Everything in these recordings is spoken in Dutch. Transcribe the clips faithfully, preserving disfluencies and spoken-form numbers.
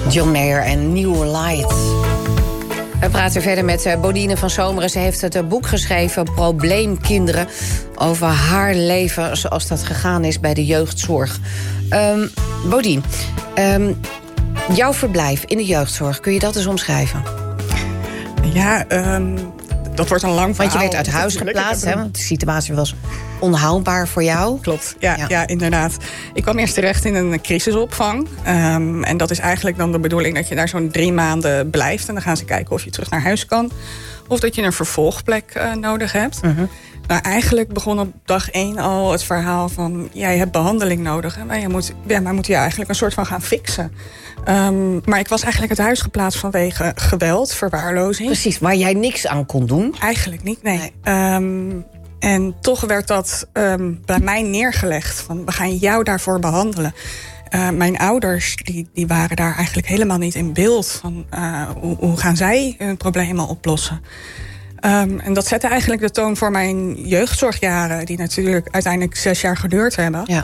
John Mayer en New Light. We praten verder met Bodine van Zomeren. Ze heeft het boek geschreven, Probleemkinderen, over haar leven zoals dat gegaan is bij de jeugdzorg. Um, Bodine, um, jouw verblijf in de jeugdzorg, kun je dat eens omschrijven? Ja, um, dat wordt een lang verhaal. Want je werd uit huis geplaatst, hè? Want de situatie was onhoudbaar voor jou. Klopt, ja, ja. ja, inderdaad. Ik kwam eerst terecht in een crisisopvang. Um, en dat is eigenlijk dan de bedoeling dat je daar zo'n drie maanden blijft. En dan gaan ze kijken of je terug naar huis kan. Of dat je een vervolgplek uh, nodig hebt. Uh-huh. Nou, eigenlijk begon op dag één al het verhaal van... jij hebt behandeling nodig. Hè? Maar, je moet, ja, maar moet je eigenlijk een soort van gaan fixen. Um, maar ik was eigenlijk uit huis geplaatst vanwege geweld, verwaarlozing. Precies, waar jij niks aan kon doen? Eigenlijk niet, nee. nee. Um, en toch werd dat um, bij mij neergelegd. Van, we gaan jou daarvoor behandelen. Uh, mijn ouders die, die waren daar eigenlijk helemaal niet in beeld. Van, uh, hoe, hoe gaan zij hun problemen oplossen? Um, en dat zette eigenlijk de toon voor mijn jeugdzorgjaren... die natuurlijk uiteindelijk zes jaar geduurd hebben. Ja.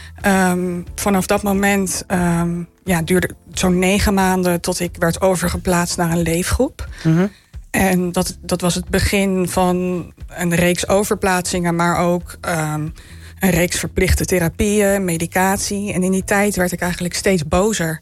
Um, vanaf dat moment um, ja, duurde het zo'n negen maanden... tot ik werd overgeplaatst naar een leefgroep. Mm-hmm. En dat, dat was het begin van een reeks overplaatsingen... maar ook um, een reeks verplichte therapieën, medicatie. En in die tijd werd ik eigenlijk steeds bozer.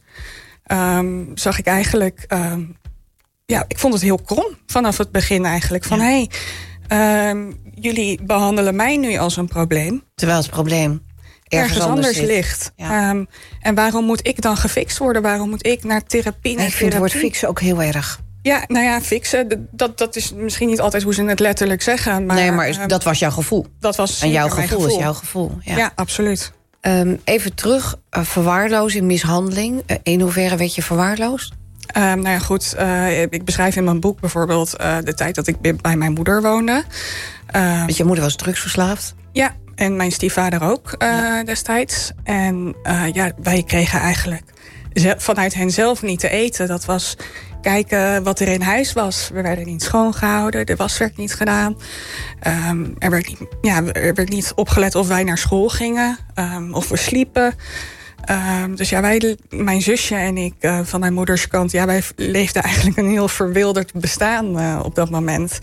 Um, zag ik eigenlijk... Um, ja, ik vond het heel krom vanaf het begin eigenlijk. Van, hé, hey, um, jullie behandelen mij nu als een probleem. Terwijl het probleem ergens, ergens anders, anders ligt. Ja. Um, en waarom moet ik dan gefixt worden? Waarom moet ik naar therapie? Naar ik vind therapie? het woord fixen ook heel erg. Ja, nou ja, fixen, dat, dat is misschien niet altijd hoe ze het letterlijk zeggen. Maar, nee, maar is, uh, dat was jouw gevoel. Dat was en jouw gevoel, gevoel is jouw gevoel. Ja, ja absoluut. Um, even terug, uh, verwaarlozing, mishandeling. Uh, in hoeverre werd je verwaarloosd? Um, nou ja, goed. Uh, ik beschrijf in mijn boek bijvoorbeeld uh, de tijd dat ik bij mijn moeder woonde. Uh, Want je moeder was drugsverslaafd? Ja, en mijn stiefvader ook uh, ja. destijds. En uh, ja, wij kregen eigenlijk vanuit hen zelf niet te eten. Dat was kijken wat er in huis was. We werden niet schoongehouden, de was werd niet gedaan. Um, er, werd niet, ja, er werd niet opgelet of wij naar school gingen, um, of we sliepen. Um, dus ja, wij, mijn zusje en ik uh, van mijn moeders kant... ja, wij leefden eigenlijk een heel verwilderd bestaan uh, op dat moment.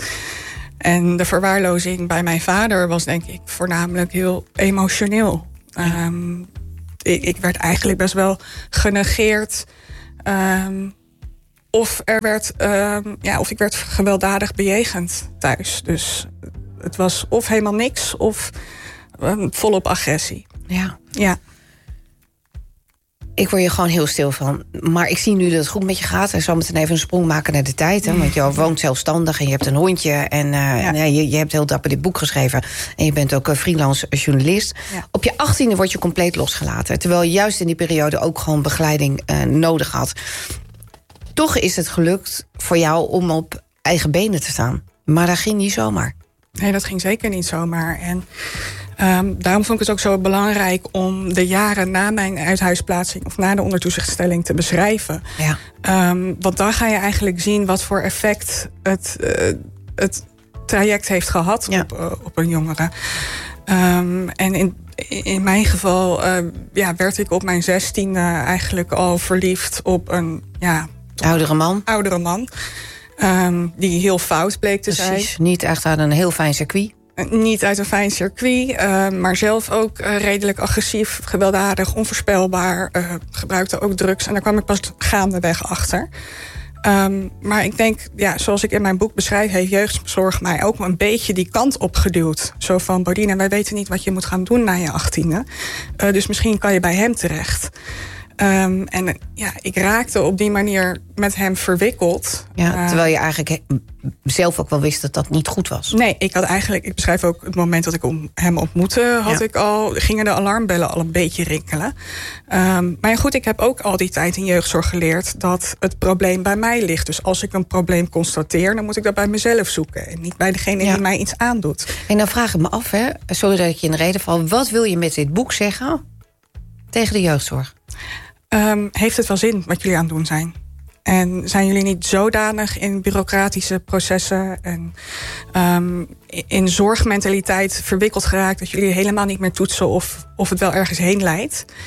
En de verwaarlozing bij mijn vader was denk ik voornamelijk heel emotioneel. Um, ik, ik werd eigenlijk best wel genegeerd. Um, of, er werd, um, ja, of ik werd gewelddadig bejegend thuis. Dus het was of helemaal niks of um, volop agressie. Ja. Ja. Ik word je gewoon heel stil van. Maar ik zie nu dat het goed met je gaat. En zal meteen even een sprong maken naar de tijd. Hè? Want je woont zelfstandig en je hebt een hondje. En, uh, ja. en uh, je, je hebt heel dapper dit boek geschreven. En je bent ook een freelance journalist. Ja. Op je achttiende word je compleet losgelaten. Terwijl je juist in die periode ook gewoon begeleiding uh, nodig had. Toch is het gelukt voor jou om op eigen benen te staan. Maar dat ging niet zomaar. Nee, dat ging zeker niet zomaar. En Um, daarom vond ik het ook zo belangrijk om de jaren na mijn uithuisplaatsing of na de ondertoezichtstelling te beschrijven. Ja. Um, want dan ga je eigenlijk zien wat voor effect het, uh, het traject heeft gehad ja. op, uh, op een jongere. Um, en in, in mijn geval uh, ja, werd ik op mijn zestiende eigenlijk al verliefd op een ja, oudere man. Oudere man um, die heel fout bleek te zijn. Precies, niet echt aan een heel fijn circuit. Niet uit een fijn circuit, uh, maar zelf ook uh, redelijk agressief, gewelddadig, onvoorspelbaar. Uh, gebruikte ook drugs en daar kwam ik pas gaandeweg achter. Um, maar ik denk, ja, zoals ik in mijn boek beschrijf, heeft jeugdzorg mij ook een beetje die kant opgeduwd. Zo van, Bodine, wij weten niet wat je moet gaan doen na je achttiende. Uh, dus misschien kan je bij hem terecht. Um, en ja, ik raakte op die manier met hem verwikkeld. Ja, terwijl je eigenlijk zelf ook wel wist dat dat niet goed was. Nee, ik had eigenlijk, ik beschrijf ook het moment dat ik hem ontmoette, had ja. ik al, gingen de alarmbellen al een beetje rinkelen. Um, maar ja, goed, ik heb ook al die tijd in jeugdzorg geleerd dat het probleem bij mij ligt. Dus als ik een probleem constateer, dan moet ik dat bij mezelf zoeken. En niet bij degene ja. die mij iets aandoet. En dan vraag ik me af, hè, sorry dat ik je in de reden val. Wat wil je met dit boek zeggen tegen de jeugdzorg? Um, heeft het wel zin wat jullie aan het doen zijn? En zijn jullie niet zodanig in bureaucratische processen en um, in zorgmentaliteit verwikkeld geraakt dat jullie helemaal niet meer toetsen of, of het wel ergens heen leidt?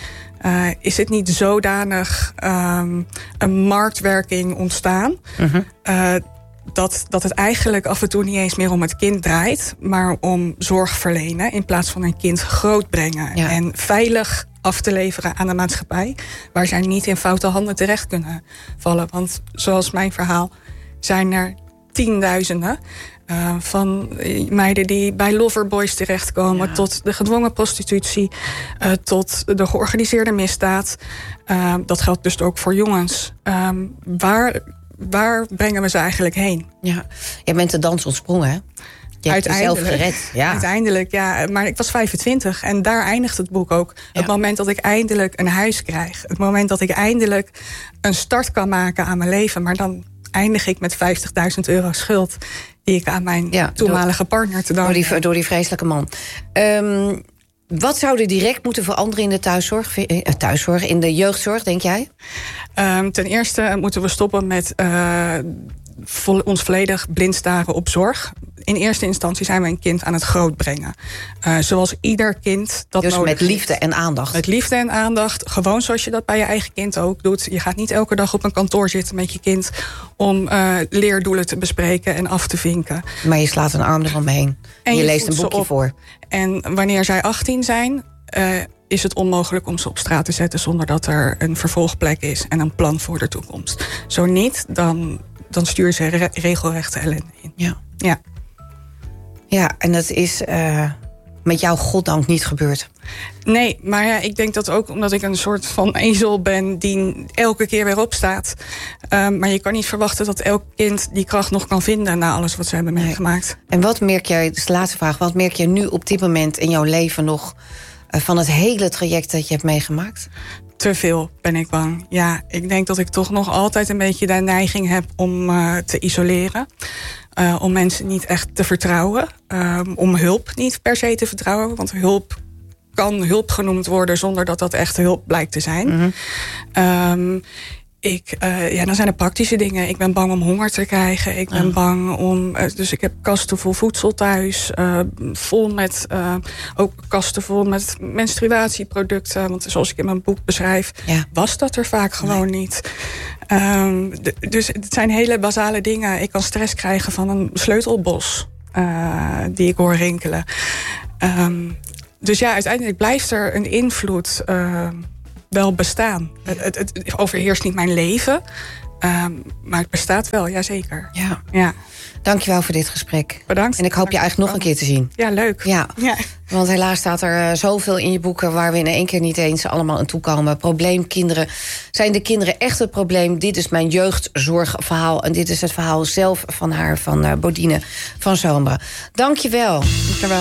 Uh, is het niet zodanig um, een marktwerking ontstaan... Uh-huh. Uh, dat, dat het eigenlijk af en toe niet eens meer om het kind draait... maar om zorg verlenen in plaats van een kind grootbrengen... Ja. En veilig af te leveren aan de maatschappij... waar zij niet in foute handen terecht kunnen vallen. Want zoals mijn verhaal zijn er tienduizenden... Uh, van meiden die bij loverboys terechtkomen... Ja. Tot de gedwongen prostitutie, uh, tot de georganiseerde misdaad. Uh, dat geldt dus ook voor jongens. Uh, waar, waar brengen we ze eigenlijk heen? Ja, jij bent de dans ontsprongen, hè? Je hebt jezelf gered. Ja. Uiteindelijk, ja. Maar ik was vijfentwintig en daar eindigt het boek ook. Ja. Het moment dat ik eindelijk een huis krijg. Het moment dat ik eindelijk een start kan maken aan mijn leven. Maar dan eindig ik met vijftigduizend euro schuld... die ik aan mijn ja, toenmalige door, partner te danken door die, door die vreselijke man. Um, wat zou er direct moeten veranderen in de thuiszorg, thuiszorg in de jeugdzorg, denk jij? Um, ten eerste moeten we stoppen met uh, vo- ons volledig blind staren op zorg. In eerste instantie zijn we een kind aan het grootbrengen. Uh, zoals ieder kind dat dus nodig met liefde heeft. en aandacht. Met liefde en aandacht. Gewoon zoals je dat bij je eigen kind ook doet. Je gaat niet elke dag op een kantoor zitten met je kind... om uh, leerdoelen te bespreken en af te vinken. Maar je slaat een arm eromheen. En je, je leest een boekje op. voor. En wanneer zij achttien zijn... Uh, is het onmogelijk om ze op straat te zetten... zonder dat er een vervolgplek is en een plan voor de toekomst. Zo niet, dan, dan stuur ze re- regelrechte ellende in. Ja. Ja. Ja, en dat is uh, met jouw goddank niet gebeurd. Nee, maar ja, ik denk dat ook omdat ik een soort van ezel ben... die elke keer weer opstaat. Uh, maar je kan niet verwachten dat elk kind die kracht nog kan vinden... na alles wat ze hebben meegemaakt. Nee. En wat merk jij, dat is de laatste vraag... wat merk je nu op dit moment in jouw leven nog... Uh, van het hele traject dat je hebt meegemaakt? Te veel, ben ik bang. Ja, ik denk dat ik toch nog altijd een beetje de neiging heb om uh, te isoleren... Uh, om mensen niet echt te vertrouwen. Uh, om hulp niet per se te vertrouwen. Want hulp kan hulp genoemd worden... zonder dat dat echt hulp blijkt te zijn. Mm-hmm. Um, ik, uh, ja, dan zijn er praktische dingen. Ik ben bang om honger te krijgen. Ik ben ja. bang om... Uh, dus ik heb kasten vol voedsel thuis. Uh, vol met... Uh, ook kasten vol met menstruatieproducten. Want zoals ik in mijn boek beschrijf... Ja. was dat er vaak gewoon nee. niet. Um, d- dus het zijn hele basale dingen. Ik kan stress krijgen van een sleutelbos uh, die ik hoor rinkelen. Um, dus ja, uiteindelijk blijft er een invloed uh, wel bestaan. Het, het, het overheerst niet mijn leven, um, maar het bestaat wel, jazeker. Ja. Ja. Dankjewel voor dit gesprek. Bedankt. En ik hoop je eigenlijk nog een keer te zien. Ja, leuk. Ja. Ja. Want helaas staat er uh, zoveel in je boeken... waar we in één keer niet eens allemaal aan toekomen. Probleemkinderen. Zijn de kinderen echt het probleem? Dit is mijn jeugdzorgverhaal. En dit is het verhaal zelf van haar, van uh, Bodine van Zomeren. Dankjewel. Dankjewel.